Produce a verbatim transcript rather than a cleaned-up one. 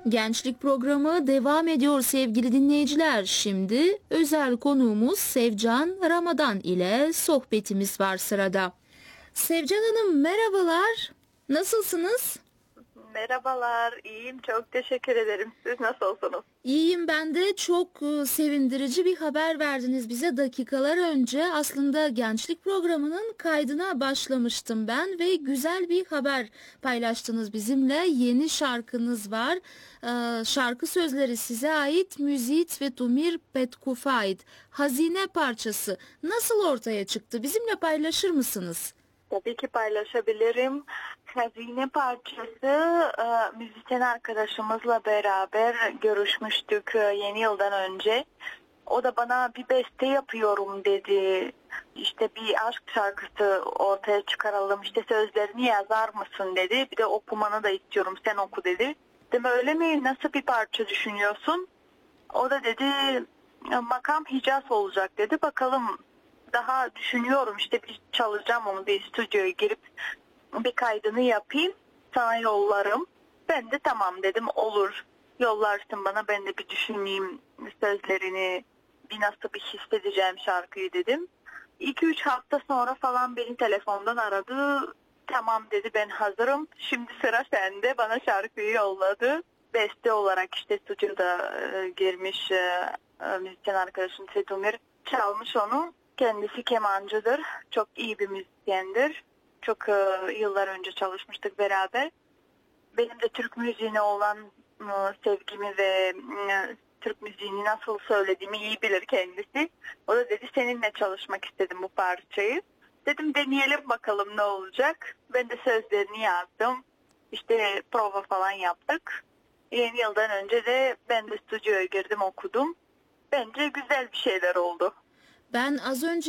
Gençlik programı devam ediyor sevgili dinleyiciler. Şimdi özel konuğumuz Sevcan Ramadan ile sohbetimiz var sırada. Sevcan Hanım merhabalar. Nasılsınız? Merhabalar, iyiyim. Çok teşekkür ederim. Siz nasılsınız? İyiyim ben de. Çok e, sevindirici bir haber verdiniz bize dakikalar önce. Aslında gençlik programının kaydına başlamıştım ben ve güzel bir haber paylaştınız bizimle. Yeni şarkınız var. Ee, şarkı sözleri size ait. Müziği Svetomir Petkuf'a ait. Hazine parçası nasıl ortaya çıktı? Bizimle paylaşır mısınız? Tabii ki paylaşabilirim. Hazine parçası e, müzisyen arkadaşımızla beraber görüşmüştük e, yeni yıldan önce. O da bana bir beste yapıyorum dedi. İşte bir aşk şarkısı ortaya çıkaralım. İşte sözlerini yazar mısın dedi. Bir de okumanı da istiyorum, sen oku dedi. Dedim öyle mi? Nasıl bir parça düşünüyorsun? O da dedi makam Hicaz olacak dedi. Bakalım, daha düşünüyorum, işte bir çalacağım onu, bir stüdyoya girip bir kaydını yapayım, sana yollarım. Ben de tamam dedim, olur, yollarsın bana, ben de bir düşüneyim sözlerini, bir nasıl bir hissedeceğim şarkıyı dedim. iki üç hafta sonra falan beni telefondan aradı. Tamam dedi, ben hazırım, şimdi sıra sende. Bana şarkıyı yolladı. Beste olarak işte stüdyoda e, girmiş e, e, müzisyen arkadaşım Svetomir çalmış onu. Kendisi kemancıdır. Çok iyi bir müzisyendir. Çok e, yıllar önce çalışmıştık beraber. Benim de Türk müziğine olan e, sevgimi ve e, Türk müziğini nasıl söylediğimi iyi bilir kendisi. O da dedi seninle çalışmak istedim bu parçayı. Dedim deneyelim bakalım ne olacak. Ben de sözlerini yazdım. İşte prova falan yaptık. Yeni yıldan önce de ben de stüdyoya girdim, okudum. Bence güzel bir şeyler oldu. Ben az önce